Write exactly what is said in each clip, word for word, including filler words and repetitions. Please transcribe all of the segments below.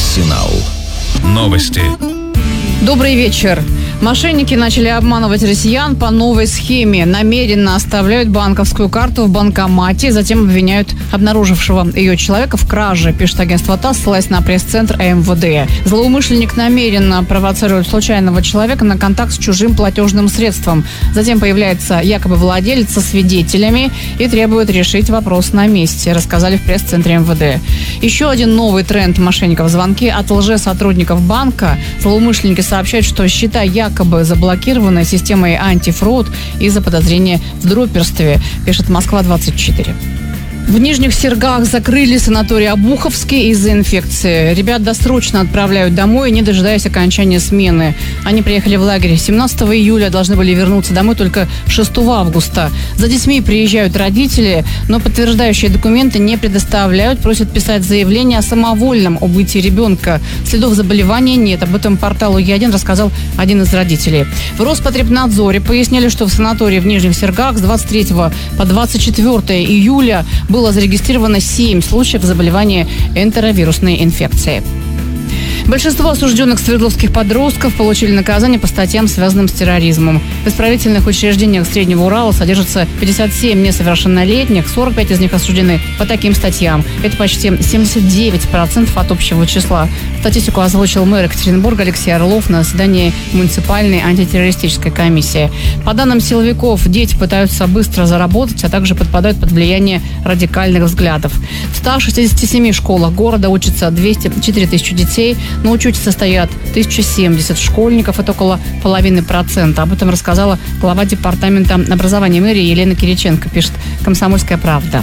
Арсенал. Новости. Добрый вечер. Мошенники начали обманывать россиян по новой схеме. Намеренно оставляют банковскую карту в банкомате, затем обвиняют обнаружившего ее человека в краже, пишет агентство ТАСС, ссылаясь на пресс-центр эм вэ дэ. Злоумышленник намеренно провоцирует случайного человека на контакт с чужим платежным средством. Затем появляется якобы владелец со свидетелями и требует решить вопрос на месте, рассказали в пресс-центре эм вэ дэ. Еще один новый тренд мошенников – звонки от лжесотрудников банка. Злоумышленники сообщают, что счета якобы якобы заблокированы системой антифрод из-за подозрения в дроперстве, пишет Москва двадцать четыре. В Нижних Сергах закрыли санаторий Обуховский из-за инфекции. Ребят досрочно отправляют домой, не дожидаясь окончания смены. Они приехали в лагерь семнадцатого июля, должны были вернуться домой только шестого августа. За детьми приезжают родители, но подтверждающие документы не предоставляют, просят писать заявление о самовольном убытии ребенка. Следов заболевания нет. Об этом порталу Е один рассказал один из родителей. В Роспотребнадзоре пояснили, что в санатории в Нижних Сергах с двадцать третьего по двадцать четвёртого июля было зарегистрировано семь случаев заболевания энтеровирусной инфекцией. Большинство осужденных свердловских подростков получили наказание по статьям, связанным с терроризмом. В исправительных учреждениях Среднего Урала содержатся пятьдесят семь несовершеннолетних, сорок пять из них осуждены по таким статьям. Это почти семьдесят девять процентов от общего числа. Статистику озвучил мэр Екатеринбурга Алексей Орлов на заседании муниципальной антитеррористической комиссии. По данным силовиков, дети пытаются быстро заработать, а также подпадают под влияние радикальных взглядов. В ста шестидесяти семи школах города учатся двести четыре тысячи детей. На учете состоят тысяча семьдесят школьников, это около половины процента. Об этом рассказала глава департамента образования мэрии Елена Кириченко, пишет «Комсомольская правда».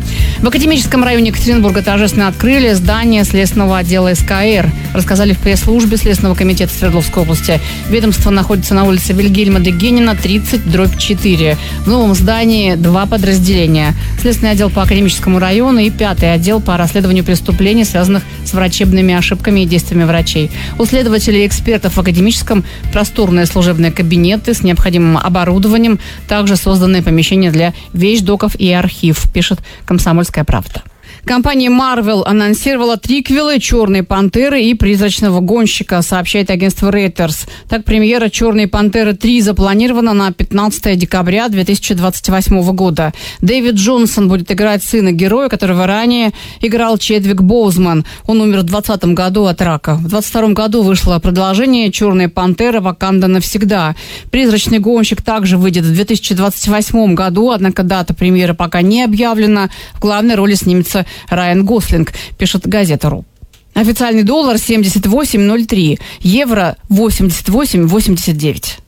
В Академическом районе Екатеринбурга торжественно открыли здание Следственного отдела эс ка эр. Рассказали в пресс-службе Следственного комитета Свердловской области. Ведомство находится на улице Вильгельма Дегенина, тридцать дробь четыре. В новом здании два подразделения. Следственный отдел по Академическому району и пятый отдел по расследованию преступлений, связанных с врачебными ошибками и действиями врачей. У следователей и экспертов в Академическом просторные служебные кабинеты с необходимым оборудованием. Также созданные помещения для вещдоков и архив, пишет «Комсомольская правда». Компания Marvel анонсировала триквелы «Черной пантеры» и «Призрачного гонщика», сообщает агентство Reuters. Так, премьера «Черной пантеры три» запланирована на пятнадцатого декабря две тысячи двадцать восьмого года. Дэвид Джонсон будет играть сына героя, которого ранее играл Чедвик Боузман. Он умер в двадцатом году от рака. В двадцать втором году вышло продолжение «Черная пантера. Ваканда навсегда». «Призрачный гонщик» также выйдет в две тысячи двадцать восьмом году, однако дата премьеры пока не объявлена. В главной роли снимется Райан Гослинг, пишет газета.ру. Официальный доллар семьдесят восемь ноль три, евро восемьдесят восемь восемьдесят девять.